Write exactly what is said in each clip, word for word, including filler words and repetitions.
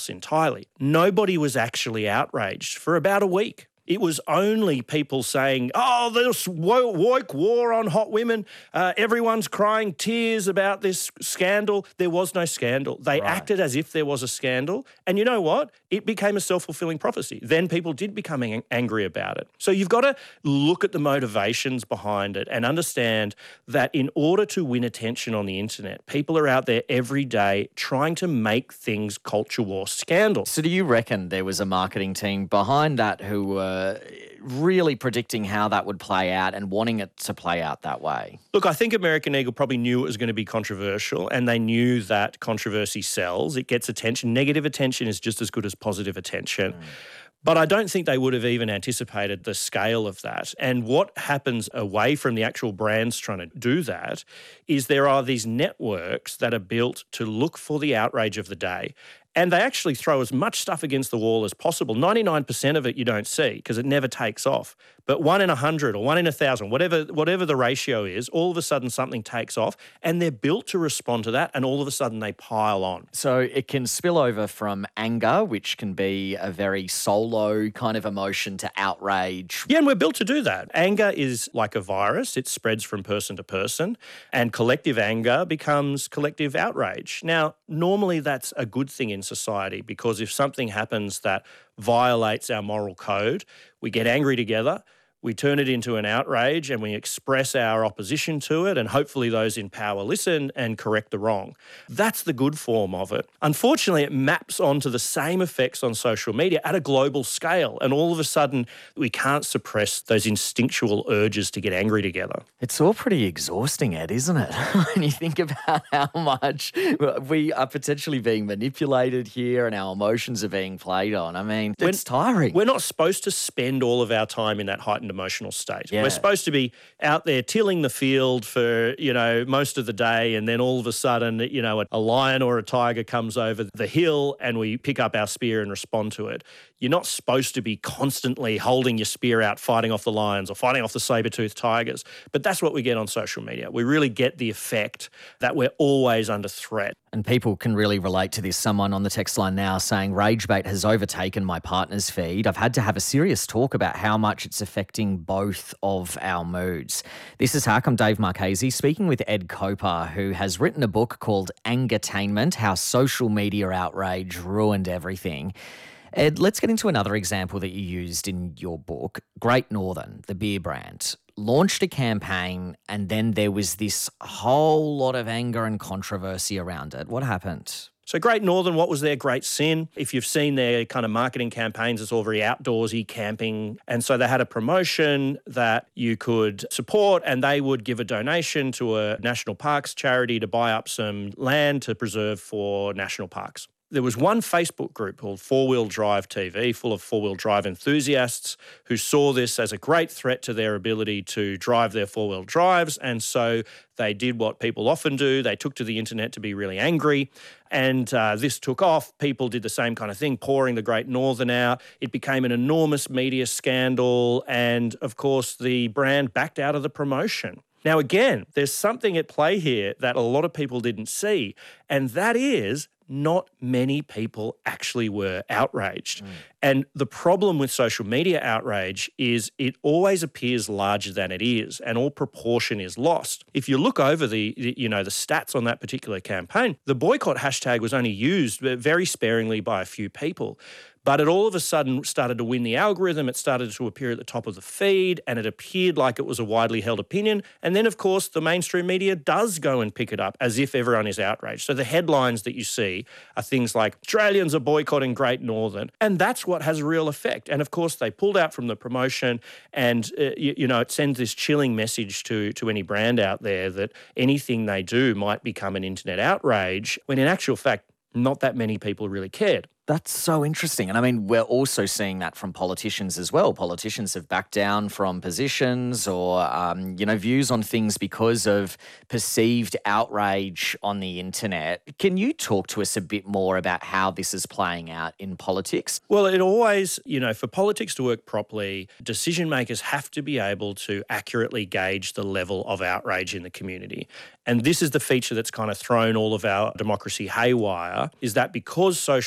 else entirely. Nobody was actually outraged for about a week. It was only people saying, oh, this woke war on hot women. Uh, everyone's crying tears about this scandal. There was no scandal. They Right. acted as if there was a scandal. And you know what? It became a self-fulfilling prophecy. Then people did become ang- angry about it. So you've got to look at the motivations behind it and understand that in order to win attention on the internet, people are out there every day trying to make things culture war scandals. So do you reckon there was a marketing team behind that who were really predicting how that would play out and wanting it to play out that way? Look, I think American Eagle probably knew it was going to be controversial, and they knew that controversy sells. It gets attention. Negative attention is just as good as positive attention. Mm. But I don't think they would have even anticipated the scale of that. And what happens away from the actual brands trying to do that is there are these networks that are built to look for the outrage of the day. And they actually throw as much stuff against the wall as possible. ninety-nine percent of it you don't see because it never takes off. But one in a hundred or one in a thousand, whatever whatever the ratio is, all of a sudden something takes off and they're built to respond to that, and all of a sudden they pile on. So it can spill over from anger, which can be a very solo kind of emotion, to outrage. Yeah, and we're built to do that. Anger is like a virus. It spreads from person to person, and collective anger becomes collective outrage. Now, normally that's a good thing in society, because if something happens that violates our moral code, we get angry together, we turn it into an outrage, and we express our opposition to it, and hopefully those in power listen and correct the wrong. That's the good form of it. Unfortunately, it maps onto the same effects on social media at a global scale, and all of a sudden we can't suppress those instinctual urges to get angry together. It's all pretty exhausting, Ed, isn't it? When you think about how much we are potentially being manipulated here and our emotions are being played on. I mean, When- it's tiring. We're not supposed to spend all of our time in that heightened emotional state. Yeah. We're supposed to be out there tilling the field for, you know, most of the day, and then all of a sudden, you know, a, a lion or a tiger comes over the hill and we pick up our spear and respond to it. You're not supposed to be constantly holding your spear out, fighting off the lions or fighting off the saber-toothed tigers. But that's what we get on social media. We really get the effect that we're always under threat. And people can really relate to this. Someone on the text line now saying, RageBait has overtaken my partner's feed. I've had to have a serious talk about how much it's affecting both of our moods. This is Hack. I'm Dave Marchese, speaking with Ed Koper, who has written a book called Angertainment: How Social Media Outrage Ruined Everything. Ed, let's get into another example that you used in your book. Great Northern, the beer brand, launched a campaign, and then there was this whole lot of anger and controversy around it. What happened? So Great Northern, what was their great sin? If you've seen their kind of marketing campaigns, it's all very outdoorsy, camping. And so they had a promotion that you could support, and they would give a donation to a national parks charity to buy up some land to preserve for national parks. There was one Facebook group called Four Wheel Drive T V, full of four-wheel drive enthusiasts who saw this as a great threat to their ability to drive their four-wheel drives. And so they did what people often do. They took to the internet to be really angry. And uh, this took off. People did the same kind of thing, pouring the Great Northern out. It became an enormous media scandal. And of course, the brand backed out of the promotion. Now, again, there's something at play here that a lot of people didn't see, and that is not many people actually were outraged. Mm. And the problem with social media outrage is it always appears larger than it is, and all proportion is lost. If you look over the, you know, the stats on that particular campaign, the boycott hashtag was only used very sparingly by a few people. But it all of a sudden started to win the algorithm. It started to appear at the top of the feed, and it appeared like it was a widely held opinion. And then, of course, the mainstream media does go and pick it up as if everyone is outraged. So the headlines that you see are things like, Australians are boycotting Great Northern. And that's what has a real effect. And, of course, they pulled out from the promotion, and, uh, you, you know, it sends this chilling message to, to any brand out there that anything they do might become an internet outrage, when in actual fact, not that many people really cared. That's so interesting. And I mean, we're also seeing that from politicians as well. Politicians have backed down from positions or, um, you know, views on things because of perceived outrage on the internet. Can you talk to us a bit more about how this is playing out in politics? Well, it always, you know, for politics to work properly, decision makers have to be able to accurately gauge the level of outrage in the community. And this is the feature that's kind of thrown all of our democracy haywire, is that because social media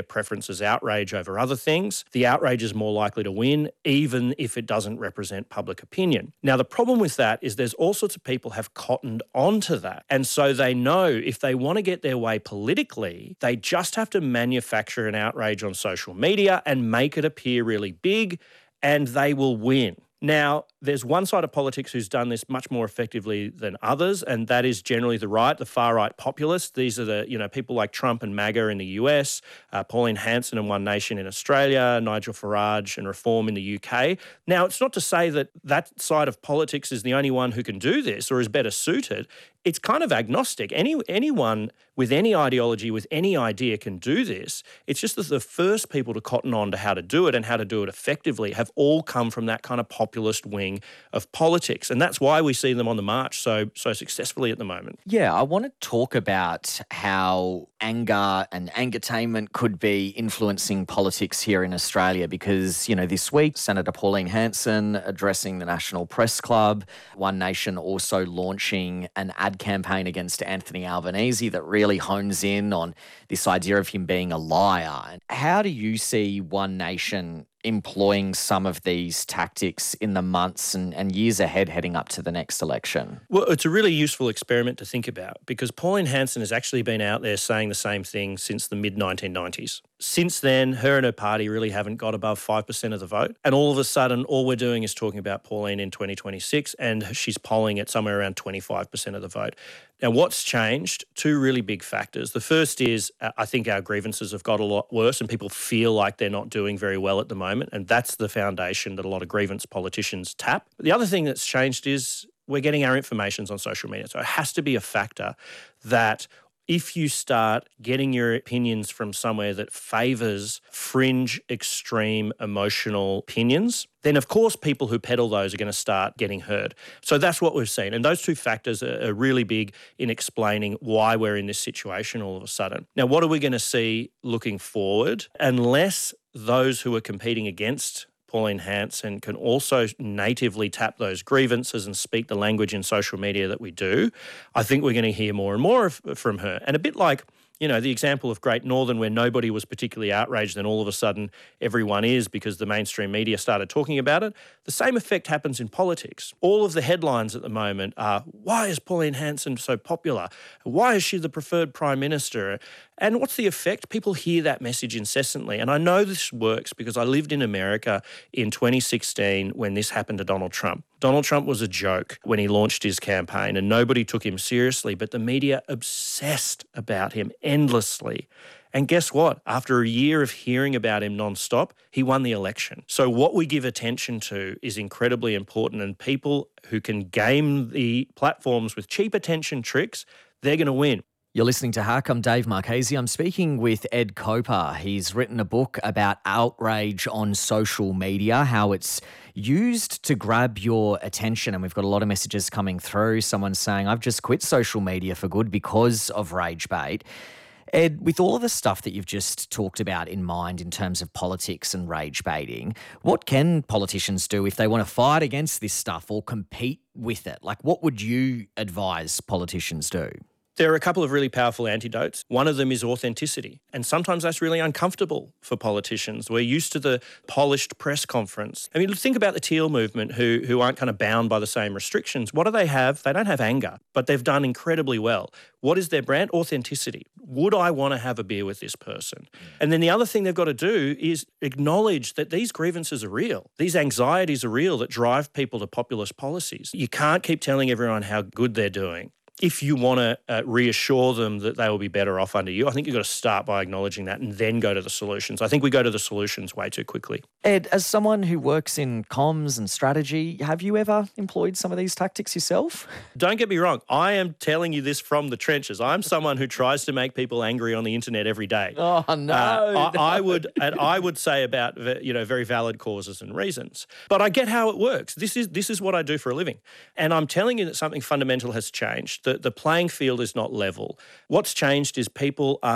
preferences outrage over other things, the outrage is more likely to win, even if it doesn't represent public opinion. Now, the problem with that is there's all sorts of people have cottoned onto that. And so they know if they want to get their way politically, they just have to manufacture an outrage on social media and make it appear really big, and they will win. Now, there's one side of politics who's done this much more effectively than others, and that is generally the right, the far-right populists. These are the, you know, people like Trump and MAGA in the U S, uh, Pauline Hanson and One Nation in Australia, Nigel Farage and Reform in the U K. Now, it's not to say that that side of politics is the only one who can do this or is better suited. It's kind of agnostic. Any anyone with any ideology, with any idea can do this. It's just that the first people to cotton on to how to do it and how to do it effectively have all come from that kind of populist wing of politics. And that's why we see them on the march so so successfully at the moment. Yeah, I want to talk about how anger and angertainment could be influencing politics here in Australia because, you know, this week, Senator Pauline Hanson addressing the National Press Club, One Nation also launching an ad campaign against Anthony Albanese that really hones in on this idea of him being a liar. How do you see One Nation employing some of these tactics in the months and, and years ahead heading up to the next election? Well, it's a really useful experiment to think about because Pauline Hanson has actually been out there saying the same thing since the mid nineteen nineties. Since then, her and her party really haven't got above five percent of the vote. And all of a sudden, all we're doing is talking about Pauline in twenty twenty-six, and she's polling at somewhere around twenty-five percent of the vote. Now, what's changed? Two really big factors. The first is uh, I think our grievances have got a lot worse and people feel like they're not doing very well at the moment. And that's the foundation that a lot of grievance politicians tap. The other thing that's changed is we're getting our informations on social media. So it has to be a factor that if you start getting your opinions from somewhere that favours fringe, extreme, emotional opinions, then of course people who peddle those are going to start getting heard. So that's what we've seen. And those two factors are really big in explaining why we're in this situation all of a sudden. Now, what are we going to see looking forward? Unless those who are competing against Pauline Hanson can also natively tap those grievances and speak the language in social media that we do, I think we're going to hear more and more of, from her. And a bit like, you know, the example of Great Northern where nobody was particularly outraged, then all of a sudden everyone is because the mainstream media started talking about it. The same effect happens in politics. All of the headlines at the moment are, why is Pauline Hanson so popular? Why is she the preferred Prime Minister? And what's the effect? People hear that message incessantly. And I know this works because I lived in America in twenty sixteen when this happened to Donald Trump. Donald Trump was a joke when he launched his campaign and nobody took him seriously, but the media obsessed about him endlessly. And guess what? After a year of hearing about him nonstop, he won the election. So what we give attention to is incredibly important, and people who can game the platforms with cheap attention tricks, they're going to win. You're listening to Hark. I'm Dave Marchese. I'm speaking with Ed Koper. He's written a book about outrage on social media, how it's used to grab your attention. And we've got a lot of messages coming through. Someone's saying, I've just quit social media for good because of rage bait. Ed, with all of the stuff that you've just talked about in mind in terms of politics and rage baiting, what can politicians do if they want to fight against this stuff or compete with it? Like, what would you advise politicians do? There are a couple of really powerful antidotes. One of them is authenticity. And sometimes that's really uncomfortable for politicians. We're used to the polished press conference. I mean, think about the Teal movement who, who aren't kind of bound by the same restrictions. What do they have? They don't have anger, but they've done incredibly well. What is their brand? Authenticity. Would I want to have a beer with this person? And then the other thing they've got to do is acknowledge that these grievances are real. These anxieties are real that drive people to populist policies. You can't keep telling everyone how good they're doing. If you want to uh, reassure them that they will be better off under you, I think you've got to start by acknowledging that and then go to the solutions. I think we go to the solutions way too quickly. Ed, as someone who works in comms and strategy, have you ever employed some of these tactics yourself? Don't get me wrong. I am telling you this from the trenches. I'm someone who tries to make people angry on the internet every day. Oh, no. Uh, I, no. I would and I would say about, you know, very valid causes and reasons. But I get how it works. This is this is what I do for a living. And I'm telling you that something fundamental has changed. The, the playing field is not level. What's changed is people are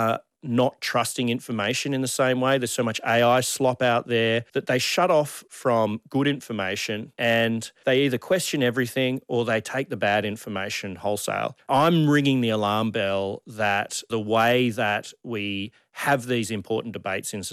not trusting information in the same way. There's so much A I slop out there that they shut off from good information and they either question everything or they take the bad information wholesale. I'm ringing the alarm bell that the way that we have these important debates in